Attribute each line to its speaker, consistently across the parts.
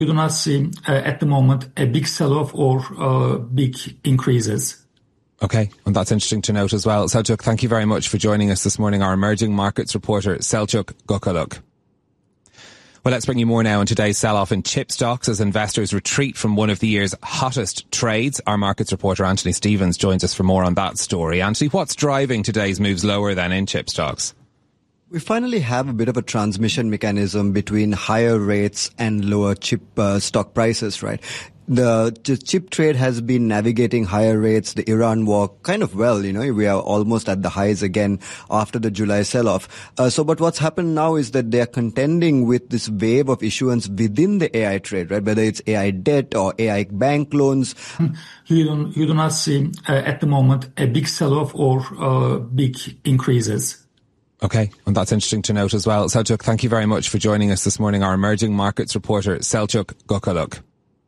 Speaker 1: We do not see at the moment a big sell-off or big increases.
Speaker 2: Okay, and that's interesting to note as well. Selçuk, thank you very much for joining us this morning, our emerging markets reporter, Selçuk Gökaluk. Well, let's bring you more now on today's sell-off in chip stocks as investors retreat from one of the year's hottest trades. Our markets reporter, Anthony Stevens, joins us for more on that story. Anthony, what's driving today's moves lower than in chip stocks?
Speaker 3: We finally have a bit of a transmission mechanism between higher rates and lower chip stock prices, right? The chip trade has been navigating higher rates, the Iran war, kind of well, we are almost at the highs again after the July sell-off. But what's happened now is that they are contending with this wave of issuance within the AI trade, right? Whether it's AI debt or AI bank loans.
Speaker 1: You do not see at the moment a big sell-off or big increases.
Speaker 2: Okay, and that's interesting to note as well. Selçuk, thank you very much for joining us this morning, our emerging markets reporter, Selçuk Gökaluk.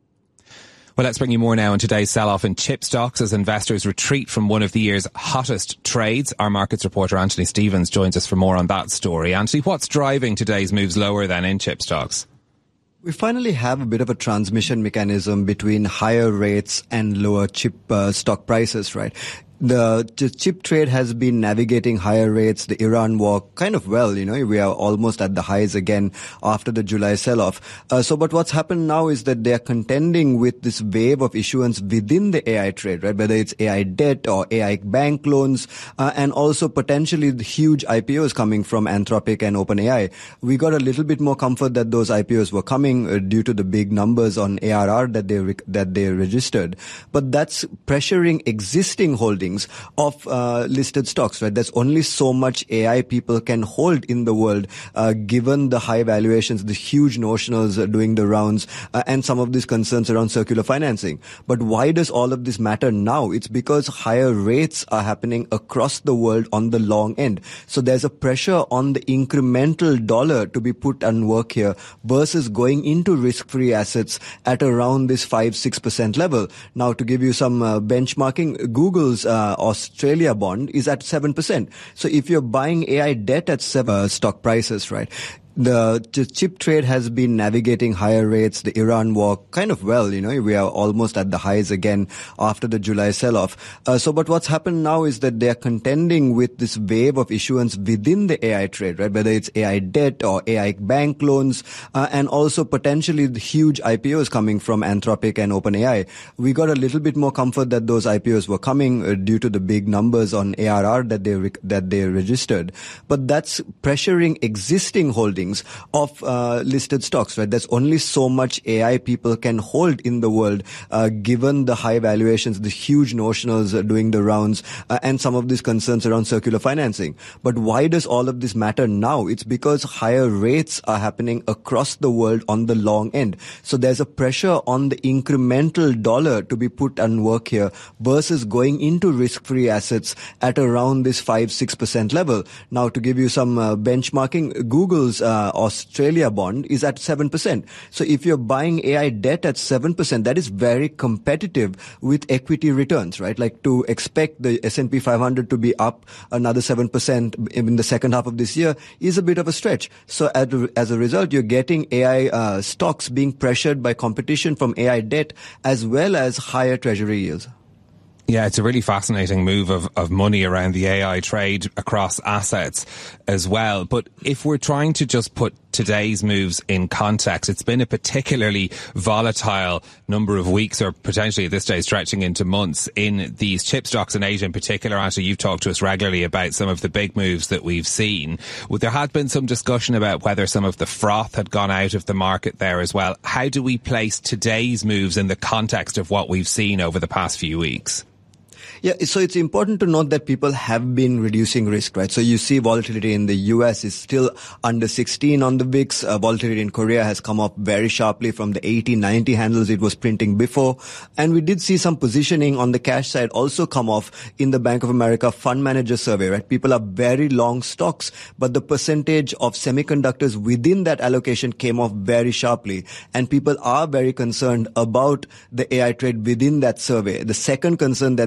Speaker 2: Well, let's bring you more now on today's sell-off in chip stocks as investors retreat from one of the year's hottest trades. Our markets reporter, Anthony Stevens, joins us for more on that story. Anthony, what's driving today's moves lower than in chip stocks?
Speaker 3: We finally have a bit of a transmission mechanism between higher rates and lower chip stock prices, right? The chip trade has been navigating higher rates, the Iran war, kind of well, we are almost at the highs again after the July sell-off. But what's happened now is that they are contending with this wave of issuance within the AI trade, right? Whether it's AI debt or AI bank loans, and also potentially the huge IPOs coming from Anthropic and OpenAI. We got a little bit more comfort that those IPOs were coming due to the big numbers on ARR that they registered. But that's pressuring existing holdings of listed stocks, right? There's only so much AI people can hold in the world, given the high valuations, the huge notionals doing the rounds, and some of these concerns around circular financing. But why does all of this matter now? It's because higher rates are happening across the world on the long end. So there's a pressure on the incremental dollar to be put and work here versus going into risk-free assets at around this 5-6% level. Now, to give you some benchmarking, Google's Australia bond is at 7%. So if you're buying AI debt at 7 stock prices, right? The chip trade has been navigating higher rates, the Iran war, kind of well, we are almost at the highs again after the July sell-off. But what's happened now is that they are contending with this wave of issuance within the AI trade, right? Whether it's AI debt or AI bank loans, and also potentially the huge IPOs coming from Anthropic and OpenAI. We got a little bit more comfort that those IPOs were coming due to the big numbers on ARR that they registered. But that's pressuring existing holdings of listed stocks, right? There's only so much AI people can hold in the world, given the high valuations, the huge notionals doing the rounds, and some of these concerns around circular financing. But why does all of this matter now? It's because higher rates are happening across the world on the long end. So there's a pressure on the incremental dollar to be put and work here versus going into risk-free assets at around this 5-6% level. Now, to give you some benchmarking, Google's Australia bond is at 7%. So if you're buying AI debt at 7%, that is very competitive with equity returns, right? Like to expect the S&P 500 to be up another 7% in the second half of this year is a bit of a stretch. So as a result, you're getting AI stocks being pressured by competition from AI debt as well as higher treasury yields.
Speaker 2: Yeah, it's a really fascinating move of money around the AI trade across assets as well. But if we're trying to just put today's moves in context, it's been a particularly volatile number of weeks, or potentially at this stage stretching into months, in these chip stocks in Asia in particular. Actually, you've talked to us regularly about some of the big moves that we've seen. Well, there had been some discussion about whether some of the froth had gone out of the market there as well. How do we place today's moves in the context of what we've seen over the past few weeks?
Speaker 3: Yeah, so it's important to note that people have been reducing risk, right? So you see volatility in the US is still under 16 on the VIX. Volatility in Korea has come up very sharply from the 80, 90 handles it was printing before. And we did see some positioning on the cash side also come off in the Bank of America fund manager survey, right? People are very long stocks, but the percentage of semiconductors within that allocation came off very sharply. And people are very concerned about the AI trade within that survey. The second concern that they had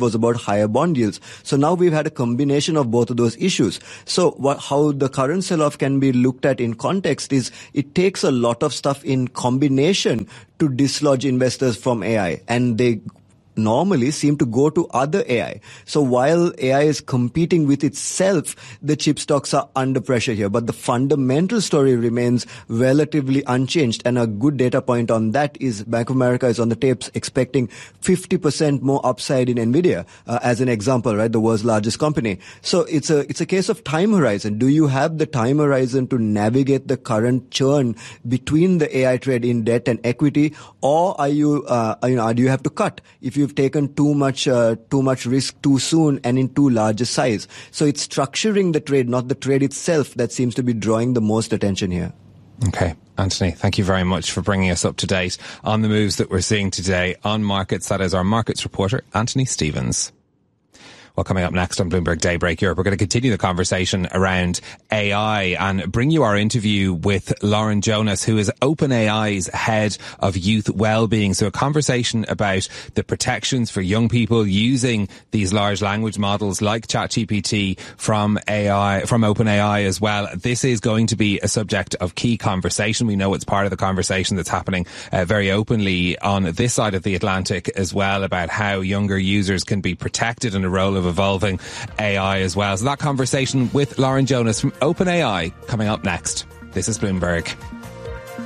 Speaker 3: was about higher bond yields. So now we've had a combination of both of those issues. So how the current sell-off can be looked at in context is it takes a lot of stuff in combination to dislodge investors from AI, and they normally seem to go to other AI. So while AI is competing with itself, the chip stocks are under pressure here. But the fundamental story remains relatively unchanged. And a good data point on that is Bank of America is on the tapes expecting 50% more upside in NVIDIA, as an example, right? The world's largest company. So it's a case of time horizon. Do you have the time horizon to navigate the current churn between the AI trade in debt and equity? Or are you, do you have to cut if you've taken too much risk too soon and in too large a size? So it's structuring the trade, not the trade itself, that seems to be drawing the most attention here.
Speaker 2: Okay. Anthony, thank you very much for bringing us up to date on the moves that we're seeing today on markets. That is our markets reporter, Anthony Stevens. Well, coming up next on Bloomberg Daybreak Europe, we're going to continue the conversation around AI and bring you our interview with Lauren Jonas, who is OpenAI's head of youth well-being. So a conversation about the protections for young people using these large language models like ChatGPT from OpenAI as well. This is going to be a subject of key conversation. We know it's part of the conversation that's happening very openly on this side of the Atlantic as well, about how younger users can be protected in a role of evolving AI as well. So that conversation with Lauren Jonas from OpenAI coming up next. This is Bloomberg.